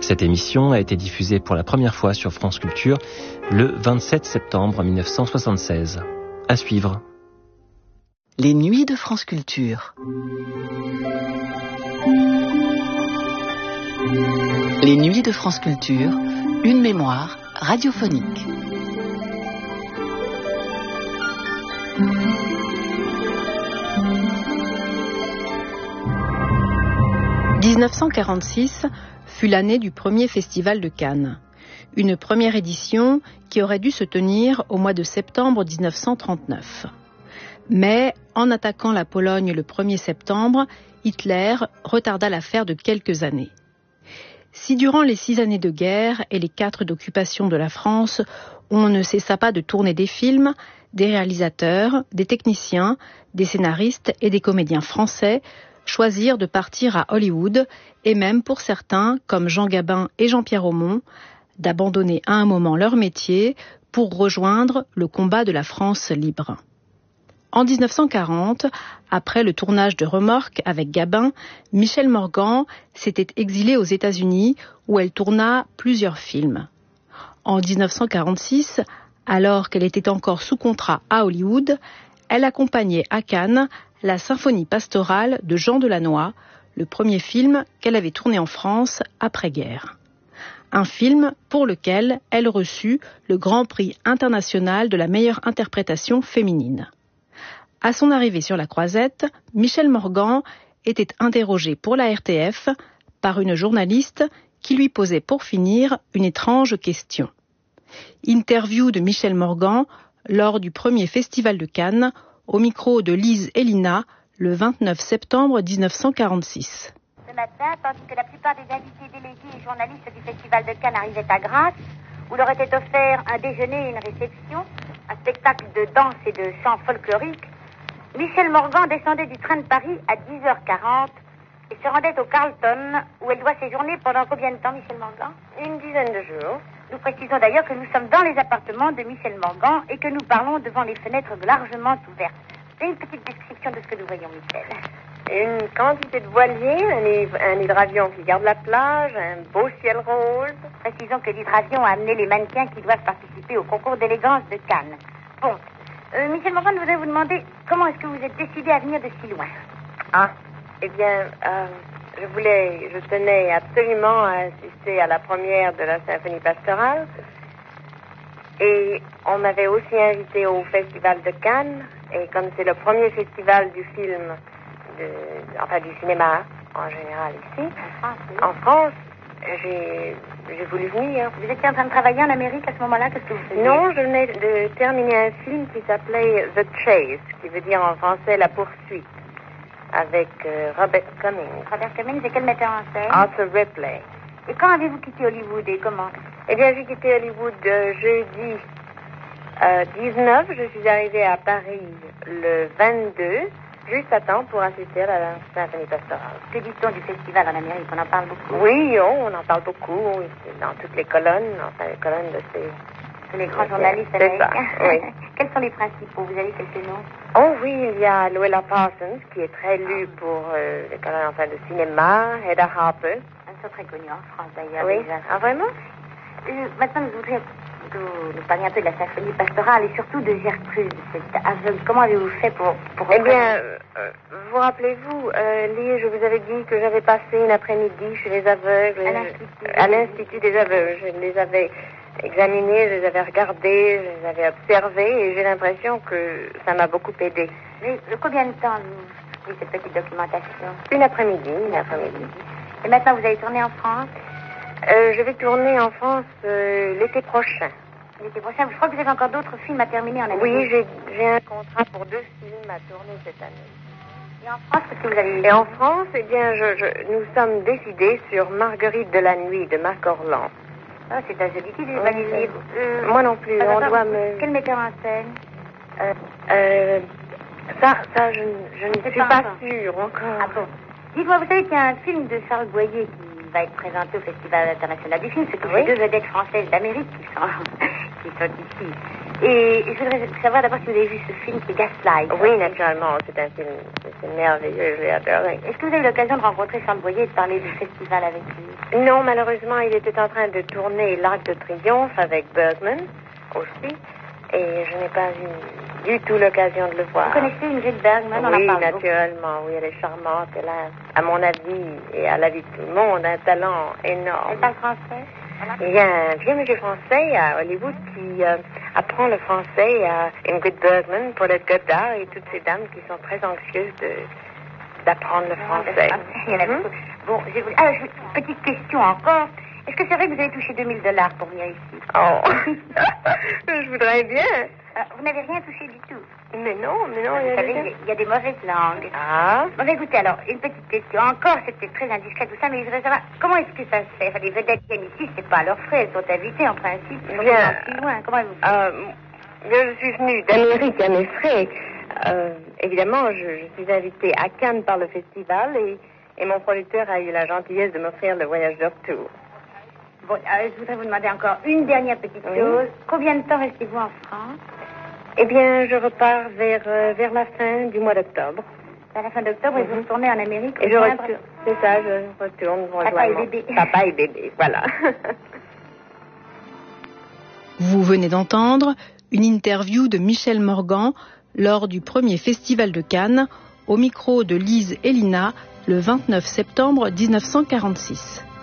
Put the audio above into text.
Cette émission a été diffusée pour la première fois sur France Culture le 27 septembre 1976. À suivre. Les nuits de France Culture. Les nuits de France Culture, une mémoire radiophonique. « 1946 fut l'année du premier festival de Cannes. Une première édition qui aurait dû se tenir au mois de septembre 1939. Mais, en attaquant la Pologne le 1er septembre, Hitler retarda l'affaire de quelques années. Si durant les 6 années de guerre et les 4 d'occupation de la France, on ne cessa pas de tourner des films, des réalisateurs, des techniciens, des scénaristes et des comédiens français choisirent de partir à Hollywood et même pour certains, comme Jean Gabin et Jean-Pierre Aumont, d'abandonner à un moment leur métier pour rejoindre le combat de la France libre. En 1940, après le tournage de Remorque avec Gabin, Michèle Morgan s'était exilée aux États-Unis où elle tourna plusieurs films. En 1946, alors qu'elle était encore sous contrat à Hollywood, elle accompagnait à Cannes la symphonie pastorale de Jean Delannoy, le premier film qu'elle avait tourné en France après-guerre. Un film pour lequel elle reçut le Grand Prix international de la meilleure interprétation féminine. À son arrivée sur la Croisette, Michèle Morgan était interrogée pour la RTF par une journaliste qui lui posait pour finir une étrange question. Interview de Michèle Morgan lors du premier festival de Cannes, au micro de Lise Elina, le 29 septembre 1946. Ce matin, tandis que la plupart des invités délégués et journalistes du festival de Cannes arrivaient à Grasse, où leur était offert un déjeuner et une réception, un spectacle de danse et de chant folklorique, Michèle Morgan descendait du train de Paris à 10h40 et se rendait au Carlton, où elle doit séjourner pendant combien de temps, Michèle Morgan? Une dizaine de jours. Nous précisons d'ailleurs que nous sommes dans les appartements de Michèle Morgan et que nous parlons devant les fenêtres largement ouvertes. C'est une petite description de ce que nous voyons, Michèle. Une quantité de voiliers, un hydravion qui garde la plage, un beau ciel rose. Précisons que l'hydravion a amené les mannequins qui doivent participer au concours d'élégance de Cannes. Bon, Michèle Morgan, je voudrais vous demander comment est-ce que vous êtes décidée à venir de si loin? Ah, eh bien, je tenais absolument à assister à la première de la symphonie pastorale. Et on m'avait aussi invité au festival de Cannes. Et comme c'est le premier festival du film, du cinéma en général ici, en France, j'ai voulu venir. Vous étiez en train de travailler en Amérique à ce moment-là? Qu'est-ce que vous faisiez? Non, je venais de terminer un film qui s'appelait The Chase, qui veut dire en français La Poursuite, avec Robert Cummings. Robert Cummings, et quel metteur en scène? Arthur Ripley. Et quand avez-vous quitté Hollywood et comment? Eh bien, j'ai quitté Hollywood jeudi 19. Je suis arrivée à Paris le 22, juste à temps pour assister à la symphonie pastorale. Que dit-on du festival en Amérique? On en parle beaucoup? Oui, on en parle beaucoup. Oui, c'est dans toutes les colonnes, enfin les colonnes de ces... C'est les grands journalistes américains. Ça, oui. Quels sont les principaux? Vous avez quelques noms? Oh oui, il y a Louella Parsons, qui est très lue pour les colonnes de cinéma, Hedda Harper. Elles sont très connues en France d'ailleurs. Oui, déjà. ah vraiment? Maintenant, je voudrais que vous nous parliez un peu de la symphonie pastorale et surtout de Gertrude, cette aveugle. Comment avez-vous fait pour Eh bien, vous rappelez-vous, Lee, je vous avais dit que j'avais passé une après-midi chez les aveugles. À l'Institut des aveugles. Je les avais examinés, je les avais regardés, je les avais observés et j'ai l'impression que ça m'a beaucoup aidé. Mais combien de temps vous faites cette petite documentation? Une après-midi. Et maintenant, vous allez tourner en France? Je vais tourner en France l'été prochain. L'été prochain, je crois que vous avez encore d'autres films à terminer en Amérique. Oui, j'ai un contrat pour 2 films à tourner cette année. Et en France, qu'est-ce que vous avez... Et en France, eh bien, nous sommes décidés sur Marguerite de la Nuit de Marc Orlan. Oh, c'est un joli titre, j'ai pas lu le livre. Moi non plus, on doit Quel metteur en scène? Ça, je ne suis pas sûre encore. Ah bon? Dites-moi, vous savez qu'il y a un film de Charles Boyer qui va être présenté au Festival international du film, c'est que les 2 vedettes françaises d'Amérique qui sont ici. Et je voudrais savoir d'abord si vous avez vu ce film qui est Gaslight. Oui, naturellement, c'est un film c'est merveilleux, je l'ai adoré. Est-ce que vous avez eu l'occasion de rencontrer Charles Boyer et de parler du festival avec lui? Non, malheureusement, il était en train de tourner l'Arc de Triomphe avec Bergman aussi, et je n'ai pas eu du tout l'occasion de le voir. Vous connaissez Ingrid Bergman? Oui, naturellement, oui, elle est charmante. Elle a, à mon avis, et à l'avis de tout le monde, un talent énorme. Elle parle français? Il y a un vieux monsieur français à Hollywood qui apprend le français à Ingrid Bergman, Paulette Goddard et toutes ces dames qui sont très anxieuses d'apprendre le français. Il y en a beaucoup. Bon, petite question encore. Est-ce que c'est vrai que vous avez touché $2000 pour venir ici? Oh, je voudrais bien. Vous n'avez rien touché du tout? Mais non, vous savez, il y a des mauvaises langues. Ah. Bon, écoutez, alors, une petite question. Encore, c'est peut-être très indiscret tout ça, mais je voudrais savoir, comment est-ce que ça se fait? Enfin, les vedettes qui viennent ici, c'est pas à leurs frais, elles sont invitées, en principe. Elles sont bien. Si loin. Comment vous faites? Je suis venue d'Amérique à mes frais. Évidemment, je suis invitée à Cannes par le festival et mon producteur a eu la gentillesse de m'offrir le voyage de retour. Bon, je voudrais vous demander encore une dernière petite chose. Combien de temps restez-vous en France? Eh bien, je repars vers la fin du mois d'octobre. À la fin d'octobre, et vous retournez en Amérique? Et je retourne, c'est ça, je retourne Papa et bébé. Papa et bébé, voilà. Vous venez d'entendre une interview de Michel Morgan lors du premier festival de Cannes, au micro de Lise Elina, le 29 septembre 1946.